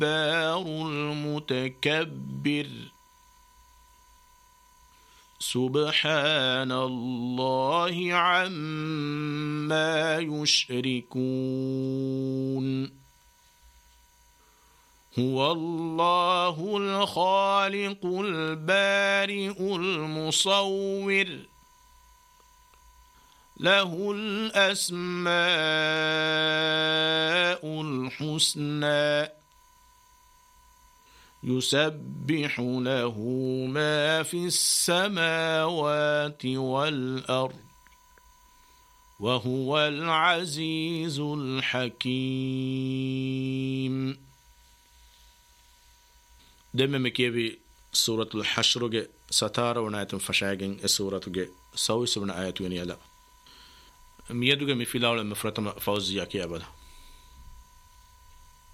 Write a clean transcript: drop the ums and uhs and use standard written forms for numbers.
الجبار المتكبر سبحان الله عما يشركون هو الله الخالق البارئ المصور له الأسماء الحسنى يسبح له ما في السماوات والأرض وهو العزيز الحكيم. دم مكيبي سورة الحشر ستارة ونايتم فشاقين سورة سوي سبنا آيات ونيالا ميدوغ مفيلاول مفرطة فوزيا كيابلا